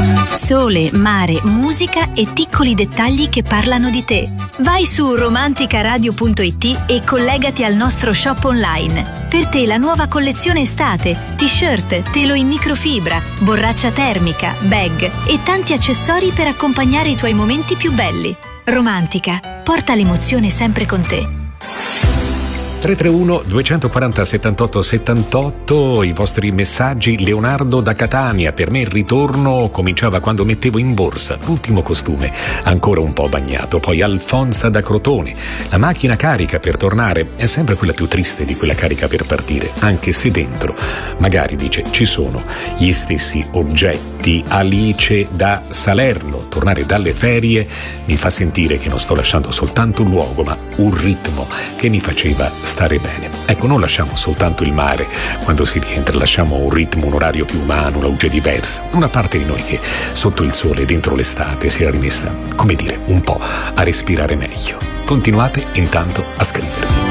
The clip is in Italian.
Sole, mare, musica e piccoli dettagli che parlano di te. Vai su romanticaradio.it e collegati al nostro shop online. Per te la nuova collezione estate, t-shirt, telo in microfibra, borraccia termica, bag e tanti accessori per accompagnare i tuoi momenti più belli. Romantica, porta l'emozione sempre con te. 331 240 78 78, i vostri messaggi. Leonardo da Catania: per me il ritorno cominciava quando mettevo in borsa l'ultimo costume, ancora un po' bagnato. Poi Alfonsa da Crotone: la macchina carica per tornare è sempre quella più triste di quella carica per partire, anche se dentro magari, dice, ci sono gli stessi oggetti. Alice da Salerno: tornare dalle ferie mi fa sentire che non sto lasciando soltanto un luogo ma un ritmo che mi faceva stare bene. Ecco, non lasciamo soltanto il mare quando si rientra, lasciamo un ritmo, un orario più umano, una luce diversa, una parte di noi che sotto il sole, dentro l'estate, si era rimessa, come dire, un po' a respirare meglio. Continuate intanto a scrivermi.